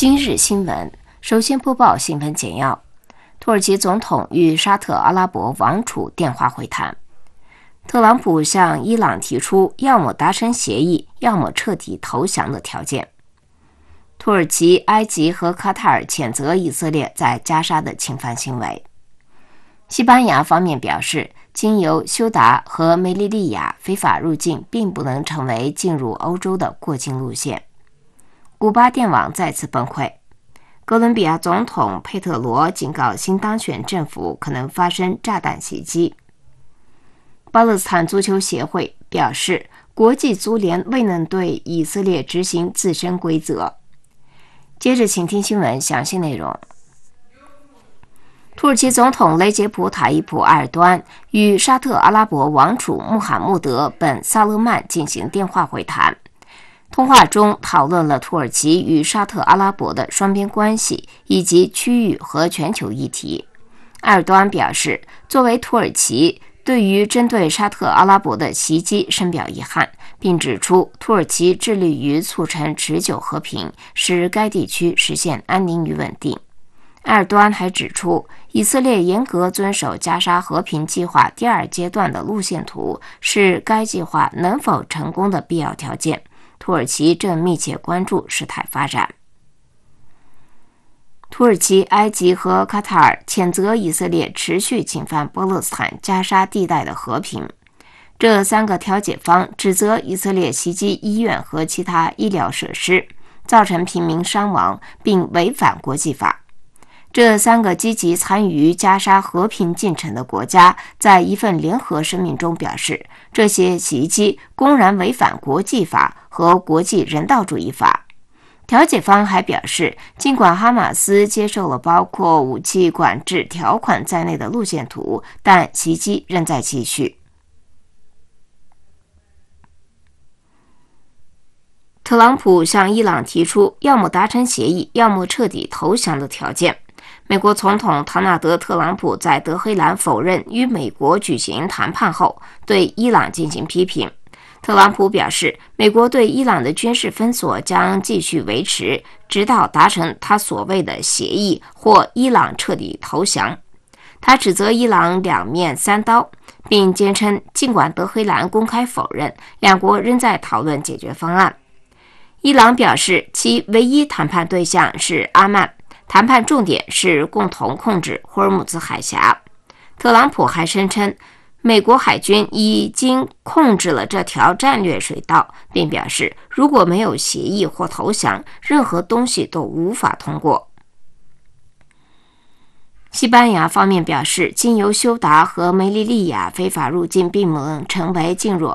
今日新闻，首先播报新闻简要。土耳其总统与沙特阿拉伯王储电话会谈。特朗普向伊朗提出要么达成协议，要么彻底投降的条件。土耳其、埃及和卡塔尔谴责以色列在加沙的侵犯行为。西班牙方面表示，经由休达和梅利利亚非法入境并不能成为进入欧洲的过境路线。古巴电网再次崩溃。哥伦比亚总统佩特罗警告新当选政府可能发生炸弹袭击。巴勒斯坦足球协会表示，国际足联未能对以色列执行自身规则。接着请听新闻详细内容。土耳其总统雷杰普·塔伊普·埃尔多安与沙特阿拉伯王储穆罕默德·本·萨勒曼进行电话会谈。通话中讨论了土耳其与沙特阿拉伯的双边关系以及区域和全球议题。埃尔多安表示，作为土耳其，对于针对沙特阿拉伯的袭击深表遗憾，并指出土耳其致力于促成持久和平，使该地区实现安宁与稳定。埃尔多安还指出，以色列严格遵守加沙和平计划第二阶段的路线图是该计划能否成功的必要条件。土耳其正密切关注事态发展。土耳其、埃及和卡塔尔谴责以色列持续侵犯巴勒斯坦加沙地带的和平。这三个调解方指责以色列袭击医院和其他医疗设施，造成平民伤亡，并违反国际法。这三个积极参与加沙和平进程的国家在一份联合声明中表示，这些袭击公然违反国际法和国际人道主义法。调解方还表示，尽管哈马斯接受了包括武器管制条款在内的路线图，但袭击仍在继续。特朗普向伊朗提出要么达成协议，要么彻底投降的条件。美国总统唐纳德·特朗普在德黑兰否认与美国举行谈判后，对伊朗进行批评。特朗普表示，美国对伊朗的军事封锁将继续维持，直到达成他所谓的协议或伊朗彻底投降。他指责伊朗两面三刀，并坚称尽管德黑兰公开否认，两国仍在讨论解决方案。伊朗表示，其唯一谈判对象是阿曼，谈判重点是共同控制霍尔木兹海峡。特朗普还声称，美国海军已经控制了这条战略水道，并表示，如果没有协议或投降，任何东西都无法通过。西班牙方面表示，经由休达和梅利利亚非法入境并不能成为进入